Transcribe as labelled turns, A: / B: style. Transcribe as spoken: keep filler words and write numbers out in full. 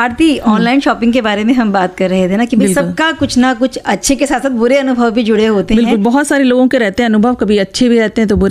A: आरती, online shopping के बारे में हम बात कर रहे थे ना कि भाई सबका कुछ ना कुछ अच्छे के साथ साथ बुरे अनुभव भी जुड़े होते हैं।
B: बिल्कुल, बहुत सारे लोगों के रहते हैं अनुभव, कभी अच्छे भी रहते हैं तो बुरे